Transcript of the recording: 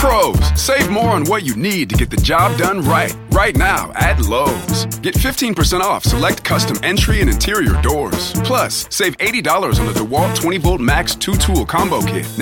Pros, save more on what you need to get the job done right. Right now at Lowe's. Get 15% off select custom entry and interior doors. Plus, save $80 on the DeWalt 20-volt Max 2-tool combo kit. Now